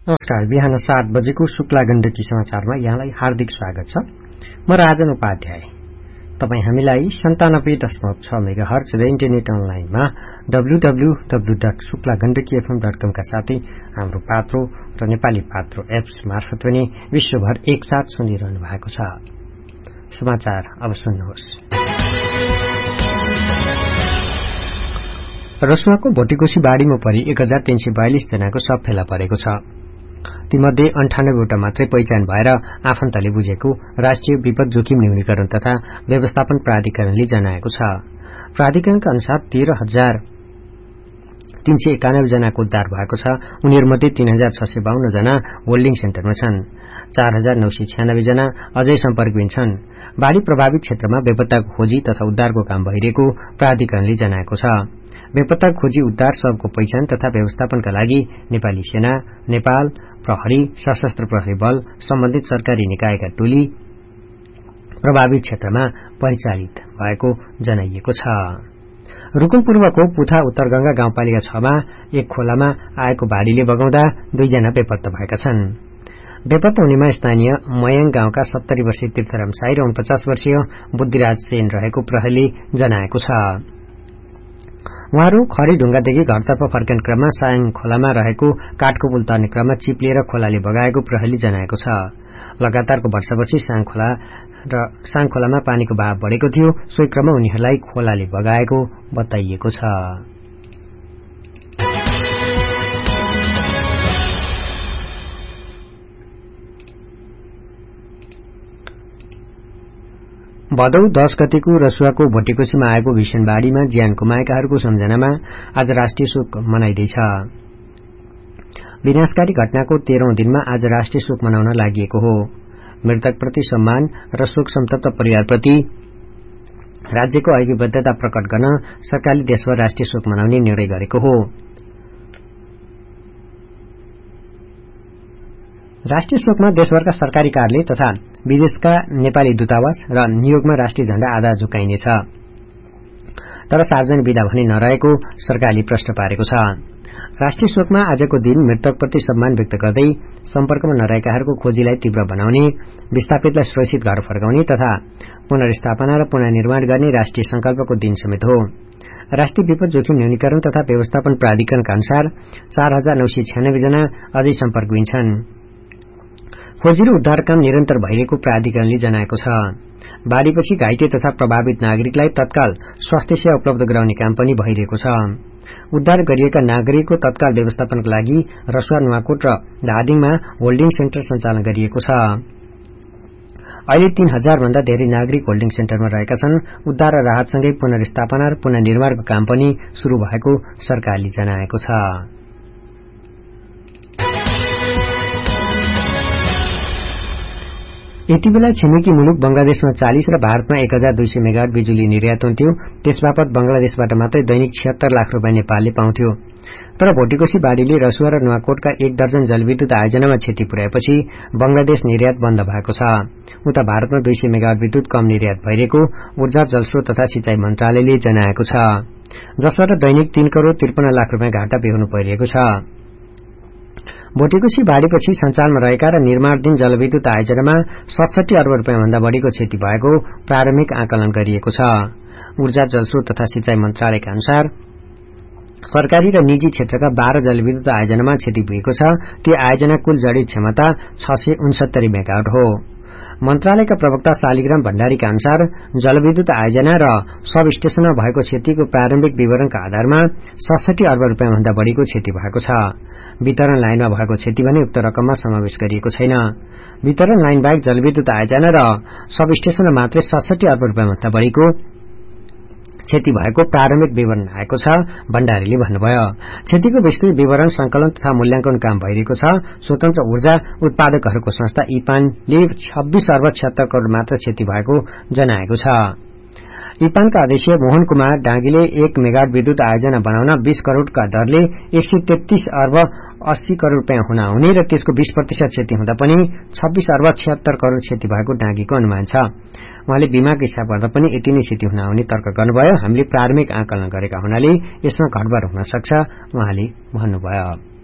नमस्कार। बिहान 7 बजेको शुक्ला गण्डकी समाचारमा यहाँलाई हार्दिक स्वागत छ। म राजन उपाध्याय। तपाई हामीलाई 97.6 मेगाहर्ज र इन्टरनेट अनलाइनमा www.शुक्लागण्डकीfm.com का साथै हाम्रो पात्रो र नेपाली पात्रो एप्स मार्फत पनि विश्वभर एकसाथ सुनिरहनु भएको छ। समाचार अब सुन्नुहोस्। रसुवाको भोटेकोशी बाढ़ीमा परि 1342 जनाको शव फेला परेको छ। तीमध्ये 98 वटा मात्रै पहिचान भएर आफन्तले बुझेको राष्ट्रिय विपद जोखिम न्यूनीकरण तथा व्यवस्थापन प्राधिकरणले जनाएको छ। प्राधिकरणका अनुसार 13,391 जनाको उद्धार भएको छ। उनीहरूमध्ये 3,652 जना होल्डिङ सेन्टरमा छन्। 4,996 जना अझै सम्पर्कविहीन छन्। बाढ़ी प्रभावित क्षेत्रमा बेपत्ताको खोजी तथा उद्धारको काम भइरहेको प्राधिकरणले जनाएको छ। बेपत्ता खोजी उद्धार शवको पहिचान तथा व्यवस्थापनका लागि नेपाली सेना, नेपाल प्रहरी, सशस्त्र प्रहरी बल, सम्बन्धित सरकारी निकायका टोली प्रभावित क्षेत्रमा परिचालित भएको जनाइएको छ। रुकुम पूर्वको पुथा उत्तरगंगा गाउँपालिका 6 मा एक खोलामा आएको बाढ़ीले बगाउँदा 2 जना बेपत्ता भएका छन्। बेपत्ता हुनेमा स्थानीय मयङ गाउँका 70 वर्षीय तीर्थराम साई र 49 वर्षीय बुद्धिराज सेन रहेको प्रहरीले जनाएको छ। उहाँहरू खरीढुङ्गादेखि घरतर्फ फर्कने क्रममा सायङ खोलामा रहेको काठको पुल तर्ने क्रममा चिप्लिएर खोलाले बगाएको प्रहरीले जनाएको छ। लगातारको वर्षापछि साङ खोलामा पानीको बहाव बढेको थियो। सोही क्रममा उनीहरूलाई खोलाले बगाएको बताइएको छ। भदौ 10 गतेको रसुवाको भोटेकोशीमा आएको भीषण बाढ़ीमा ज्यान गुमाएकाहरूको सम्झनामा आज राष्ट्रिय शोक मनाइँदैछ। विनाशकारी घटनाको 13औं दिनमा आज राष्ट्रिय शोक मनाउन लागिएको हो। मृतकप्रति सम्मान र शोक सन्तप्त परिवारप्रति राज्यको ऐक्यबद्धता प्रकट गर्न सरकारले देशभर राष्ट्रिय शोक मनाउने निर्णय गरेको हो। राष्ट्रिय शोकमा देशभरका सरकारी कार्यालय तथा विदेशका नेपाली दूतावास र नियोगमा राष्ट्रिय झण्डा आधा झुकाइनेछ। तर सार्वजनिक विदा भने नरहेको सरकारले प्रश्न पारेको छ। राष्ट्रिय शोकमा आजको दिन मृतकप्रति सम्मान व्यक्त गर्दै सम्पर्कमा नरहेकाहरूको खोजीलाई तीव्र बनाउने, विस्थापितलाई सुरक्षित घर फर्काउने तथा पुनर्स्थापना र पुनर्निर्माण गर्ने राष्ट्रिय संकल्पको दिन समेत हो। राष्ट्रिय विपद जोखिम न्यूनीकरण तथा व्यवस्थापन प्राधिकरणका अनुसार 4,996 जना अझै सम्पर्कविहीन छन्। खोजी र उद्धार काम निरन्तर भइरहेको प्राधिकरणले जनाएको छ। बाढ़ीपछि घाइते तथा प्रभावित नागरिकलाई तत्काल स्वास्थ्य सेवा उपलब्ध गराउने काम पनि भइरहेको छ। उद्धार गरिएका नागरिकको तत्काल व्यवस्थापनको लागि रसुवा, नुवाकोट र धादिङमा होल्डिङ सेन्टर सञ्चालन गरिएको छ। अहिले 3,000 भन्दा धेरै नागरिक होल्डिङ सेन्टरमा रहेका छन्। उद्धार र राहतसँगै पुनर्स्थापना र पुनर्निर्माणको काम पनि शुरू भएको सरकारले जनाएको छ। यति बेला छिमेकी मुलुक बंगलादेशमा 40 र भारतमा 1,200 मेगावाट बिजुली निर्यात हुन्थ्यो। त्यसबापत बंगलादेशबाट मात्रै दैनिक 76 लाख रुपियाँ नेपालले पाउँथ्यो। तर भोटेकोशी बाढ़ीले रसुवा र नुवाकोटका 1 दर्जन जलविद्युत आयोजनामा क्षति पुर्याएपछि बंगलादेश निर्यात बन्द भएको छ। उता भारतमा 200 मेगावाट विद्युत कम निर्यात भइरहेको ऊर्जा, जलस्रोत तथा सिंचाई मन्त्रालयले जनाएको छ, जसबाट दैनिक 3 करोड़ 53 लाख रुपियाँ घाटा बेहोर्नु परिरहेको छ। भोटेकोशी बाढ़ीपछि सञ्चालनमा रहेका र निर्माणाधीन जलविद्युत आयोजनामा 67 अर्ब रुपियाँ भन्दा बढ़ीको क्षति भएको प्रारम्भिक आकलन गरिएको छ। ऊर्जा, जलस्रोत तथा सिंचाई मन्त्रालयका अनुसार सरकारी र निजी क्षेत्रका 12 जलविद्युत आयोजनामा क्षति पुगेको छ। ती आयोजना कुल जडित क्षमता 669 मेगावाट हो। मन्त्रालयका प्रवक्ता शालिग्राम भण्डारीका अनुसार जलविद्युत आयोजना र सब स्टेशनमा भएको क्षतिको प्रारम्भिक विवरणका आधारमा 67 अर्ब रुपियाँ भन्दा बढ़ीको क्षति भएको छ। वितरण लाइनमा भएको क्षति भने उक्त रकममा समावेश गरिएको छैन। वितरण लाइन बाहेक जलविद्युत आयोजना र सब स्टेशनमा मात्रै 67 अर्ब रुपियाँ भन्दा बढ़ीको क्षति भएको प्रारम्भिक विवरण आएको छ, भण्डारीले भन्नुभयो। क्षतिको विस्तृत विवरण संकलन तथा मूल्याङ्कन काम भइरहेको छ। स्वतन्त्र ऊर्जा उत्पादकहरूको संस्था इपानले 26 अर्ब 76 करोड़ मात्र क्षति भएको जनाएको छ। इपानका अध्यक्ष मोहन कुमार डाँगीले 1 मेगावाट विद्युत आयोजना बनाउन 20 करोड़का दरले 133 अर्ब 80 करोड़ रुपियाँ हुने र त्यसको 20% क्षति हुँदा पनि 26 अर्ब 76 करोड़ क्षति भएको डाँगीको अनुमान छ। उहाँले बीमाको हिसाब गर्दा पनि यति नै क्षति हुन आउने तर्क गर्नुभयो। हामीले प्रारम्भिक आकलन गरेका हुनाले यसमा घटबढ हुन सक्छ उहाँले भन्नुभयो।